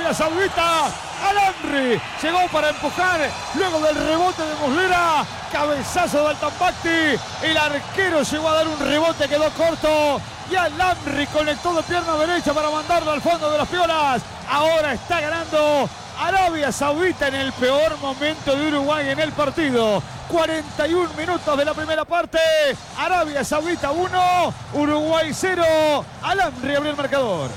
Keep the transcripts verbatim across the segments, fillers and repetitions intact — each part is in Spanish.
Arabia Saudita. Al-Amri llegó para empujar. Luego del rebote de Muslera. Cabezazo de Al-Tambakti. El arquero llegó a dar un rebote, quedó corto. Y Al-Amri conectó de pierna derecha para mandarlo al fondo de las piolas. Ahora está ganando Arabia Saudita en el peor momento de Uruguay en el partido. cuarenta y un minutos de la primera parte. Arabia Saudita uno, Uruguay cero. Al-Amri abrió el marcador.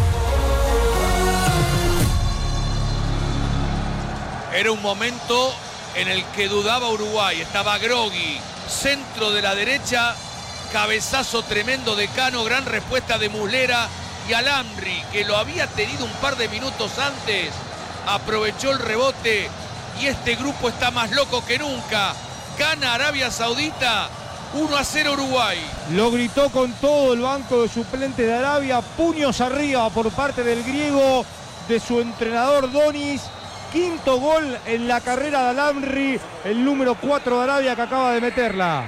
Era un momento en el que dudaba Uruguay. Estaba groggy, centro de la derecha, cabezazo tremendo de Cano, gran respuesta de Muslera. Y Al-Amri, que lo había tenido un par de minutos antes, aprovechó el rebote. Y este grupo está más loco que nunca. Gana Arabia Saudita, uno a cero Uruguay. Lo gritó con todo el banco de suplentes de Arabia. Puños arriba por parte del griego, de su entrenador Donis. Quinto gol en la carrera de Al-Amri, el número cuatro de Arabia, que acaba de meterla.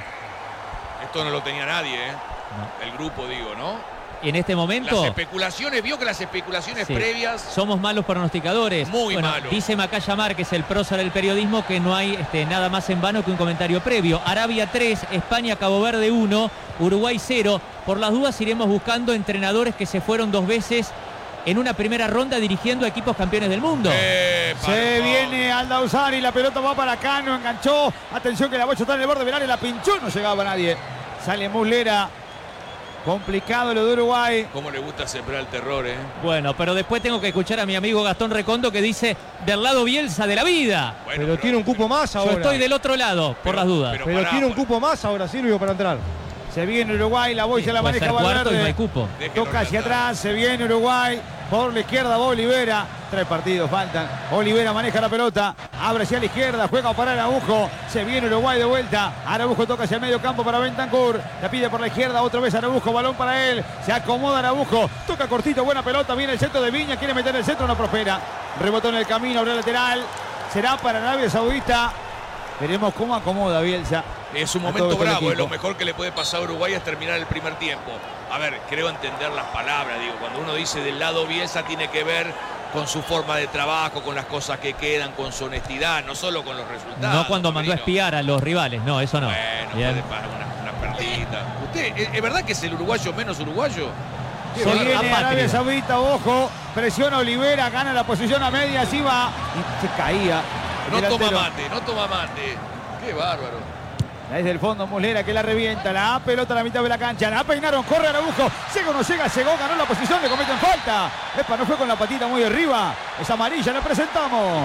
Esto no lo tenía nadie, ¿eh? No. El grupo, digo, ¿no? En este momento... Las especulaciones, vio que las especulaciones sí. previas... Somos malos pronosticadores. Muy bueno, malos. Dice Macaya Márquez, el prócer del periodismo, que no hay este, nada más en vano que un comentario previo. Arabia tres, España, Cabo Verde uno, Uruguay cero. Por las dudas iremos buscando entrenadores que se fueron dos veces en una primera ronda dirigiendo a equipos campeones del mundo. Eh, Se viene Aldausari, la pelota va para Cano, enganchó. Atención que la bocha está en el borde del área, la pinchó, no llegaba nadie. Sale Muslera. Complicado lo de Uruguay. Cómo le gusta sembrar el terror, ¿eh? Bueno, pero después tengo que escuchar a mi amigo Gastón Recondo, que dice del lado Bielsa de la vida. Bueno, pero, pero tiene un cupo más ahora. Yo estoy del otro lado, por pero, las dudas. Pero, pero pará, tiene un cupo más ahora, Silvio, para entrar. Se viene Uruguay, la boya sí, la maneja Valverde. No hay cupo. Toca hacia atrás, se viene Uruguay. Por la izquierda va Olivera. Tres partidos faltan. Olivera maneja la pelota. Abre hacia la izquierda. Juega para Araujo. Se viene Uruguay de vuelta. Araujo toca hacia el medio campo para Bentancur. La pide por la izquierda. Otra vez Araujo. Balón para él. Se acomoda Araujo. Toca cortito. Buena pelota. Viene el centro de Viña. Quiere meter el centro. No prospera. Rebotó en el camino. Abre lateral. Será para Arabia Saudita. Veremos cómo acomoda Bielsa. Es un momento bravo. Es lo mejor que le puede pasar a Uruguay es terminar el primer tiempo. A ver, creo entender las palabras. Digo, cuando uno dice del lado Bielsa, tiene que ver con su forma de trabajo, con las cosas que quedan, con su honestidad, no solo con los resultados. No cuando mandó a espiar a los rivales, no, eso no. Bueno, puede parar una, una perdida. ¿Usted, es, es verdad que es el uruguayo menos uruguayo? Se viene Arabia Saudita, ojo, presiona Olivera, gana la posición a media, así va. Y se caía. No toma mate, no toma mate. Qué bárbaro. Desde el fondo Muslera que la revienta, la pelota a la mitad de la cancha, la peinaron, corre Araujo, llega o no llega, llegó, ganó la posición, le cometen falta. Epa, no fue con la patita muy arriba, es amarilla, le presentamos.